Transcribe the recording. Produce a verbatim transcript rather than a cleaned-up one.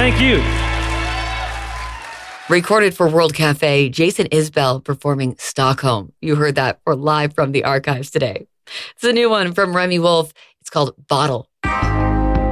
Thank you. Recorded for World Cafe, Jason Isbell performing Stockholm. You heard that for live from the archives today. It's a new one from Remy Wolf. It's called Bottle.